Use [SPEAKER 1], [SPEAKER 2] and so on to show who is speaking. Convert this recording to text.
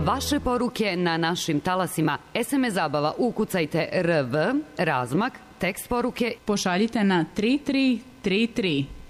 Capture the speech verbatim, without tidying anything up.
[SPEAKER 1] Vaše poruke na našim talasima. es em es zabava ukucajte R V, razmak, tekst poruke.
[SPEAKER 2] Pošaljite na tri tri tri tri.